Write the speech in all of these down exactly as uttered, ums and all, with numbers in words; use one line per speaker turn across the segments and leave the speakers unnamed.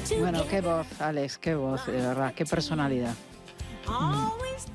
Bueno, qué voz, Alex, qué voz, de verdad, qué personalidad. Mm.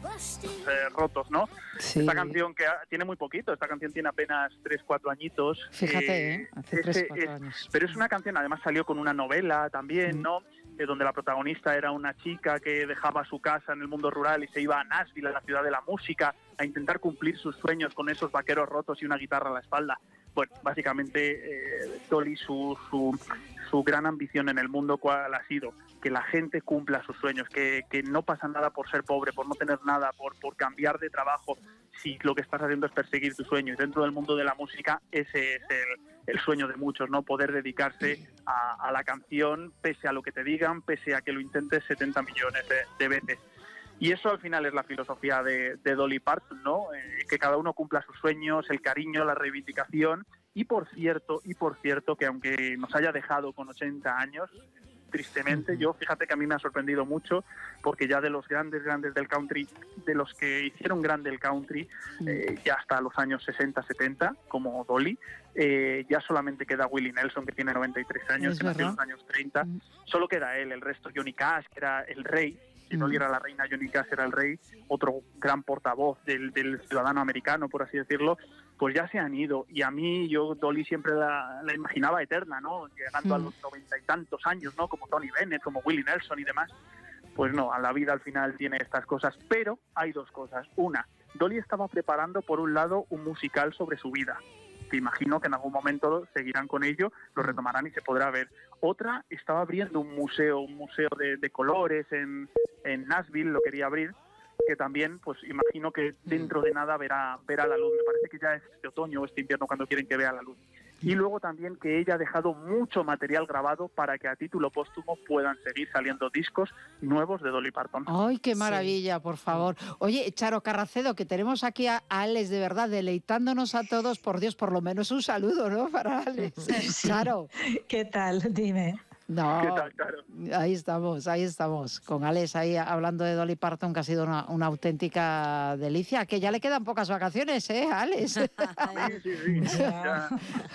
Eh, rotos, ¿no?
Sí.
Esta canción que ha, tiene muy poquito, esta canción tiene apenas tres cuatro añitos.
Fíjate, ¿eh? Hace tres cuatro años.
Pero es una canción, además salió con una novela también, mm. ¿no? Eh, donde la protagonista era una chica que dejaba su casa en el mundo rural y se iba a Nashville, a la ciudad de la música, a intentar cumplir sus sueños con esos vaqueros rotos y una guitarra a la espalda. Bueno, básicamente eh, Dolly, su, su, su gran ambición en el mundo, ¿cuál ha sido? Que la gente cumpla sus sueños, que, que no pasa nada por ser pobre, por no tener nada, por, por cambiar de trabajo, si lo que estás haciendo es perseguir tu sueño. Y dentro del mundo de la música, ese es el, el sueño de muchos, ¿no? Poder dedicarse a, a la canción, pese a lo que te digan, pese a que lo intentes setenta millones de, de veces. Y eso al final es la filosofía de, de Dolly Parton, ¿no? Eh, que cada uno cumpla sus sueños, el cariño, la reivindicación. Y por cierto, y por cierto, que aunque nos haya dejado con ochenta años, tristemente, yo fíjate que a mí me ha sorprendido mucho, porque ya de los grandes, grandes del country, de los que hicieron grande el country, eh, ya hasta los años sesenta, setenta, como Dolly, eh, ya solamente queda Willie Nelson, que tiene noventa y tres años, que nació en los años treinta, mm. solo queda él, el resto Johnny Cash, que era el rey. Si Dolly era la reina, Johnny Cash era el rey, otro gran portavoz del, del ciudadano americano, por así decirlo, pues ya se han ido. Y a mí, yo Dolly siempre la, la imaginaba eterna, ¿no? Llegando mm. a los noventa y tantos años, ¿no? Como Tony Bennett, como Willie Nelson y demás. Pues no, a la vida al final tiene estas cosas. Pero hay dos cosas. Una, Dolly estaba preparando, por un lado, un musical sobre su vida. Que imagino que en algún momento seguirán con ello, lo retomarán y se podrá ver. Otra, estaba abriendo un museo, un museo de, de colores en, en Nashville, lo quería abrir, que también, pues imagino que dentro de nada verá, verá la luz. Me parece que ya es este otoño o este invierno cuando quieren que vea la luz. Y luego también que ella ha dejado mucho material grabado para que a título póstumo puedan seguir saliendo discos nuevos de Dolly Parton.
¡Ay, qué maravilla, sí. Por favor! Oye, Charo Carracedo, que tenemos aquí a Alex, de verdad, deleitándonos a todos. Por Dios, por lo menos un saludo, ¿no? Para Alex.
Sí.
Charo.
¿Qué tal? Dime.
No,
¿qué tal, Charo?
Ahí estamos, ahí estamos, con Alex ahí hablando de Dolly Parton, que ha sido una, una auténtica delicia, que ya le quedan pocas vacaciones, ¿eh, Alex?
Sí, sí, sí. Ya.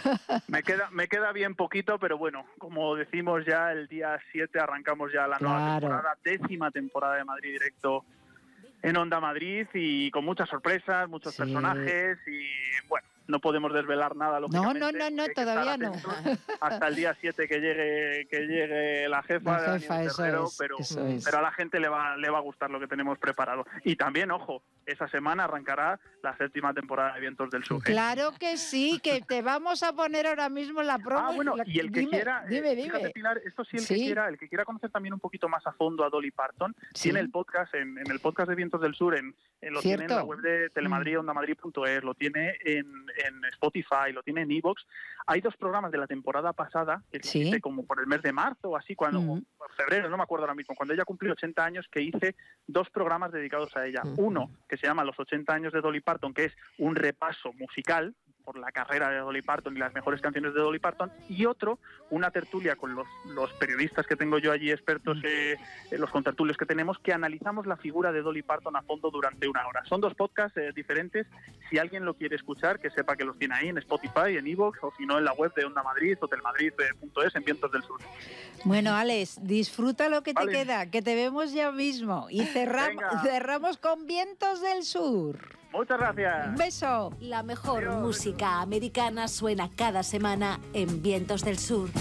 Me queda, me queda bien poquito, pero bueno, como decimos ya, el día siete arrancamos ya la nueva
claro.
temporada, décima temporada de Madrid Directo en Onda Madrid, y con muchas sorpresas, muchos sí. personajes, y bueno, no podemos desvelar nada, lógicamente.
No, no, no, no todavía no.
Hasta el día siete que llegue que llegue la jefa,
la jefa
Daniel
eso
Terrero,
es,
pero,
eso es.
pero a la gente le va, le va a gustar lo que tenemos preparado. Y también, ojo, esa semana arrancará la séptima temporada de Vientos del Sur.
Claro que sí, que te vamos a poner ahora mismo la promo.
Ah, bueno,
la...
y el que
dime,
quiera,
dime,
eh,
dime.
Fíjate, Pilar, esto sí, el
¿Sí?
que quiera, el que quiera conocer también un poquito más a fondo a Dolly Parton,
¿Sí?
tiene el podcast, en, en el podcast de Vientos del Sur, en, en lo
¿Cierto?
tiene en la web de Telemadrid, ondamadrid punto es, lo tiene en, en Spotify, lo tiene en iVoox. Hay dos programas de la temporada pasada, que
¿Sí?
hice como por el mes de marzo o así, cuando,
Mm.
por febrero, no me acuerdo ahora mismo, cuando ella cumplió ochenta años, que hice dos programas dedicados a ella. Mm. Uno, que se llama Los ochenta años de Dolly Parton, que es un repaso musical por la carrera de Dolly Parton y las mejores canciones de Dolly Parton, y otro, una tertulia con los, los periodistas que tengo yo allí, expertos, eh, los contertulios que tenemos, que analizamos la figura de Dolly Parton a fondo durante una hora. Son dos podcasts eh, diferentes. Si alguien lo quiere escuchar, que sepa que los tiene ahí en Spotify, en iVoox, o si no en la web de Onda Madrid o telmadrid punto es, en Vientos del Sur.
Bueno, Alex, disfruta lo que
vale.
te queda, que te vemos ya mismo. Y cerramos, cerramos con Vientos del Sur.
Muchas gracias.
Un beso.
La mejor
Adiós.
música americana suena cada semana en Vientos del Sur.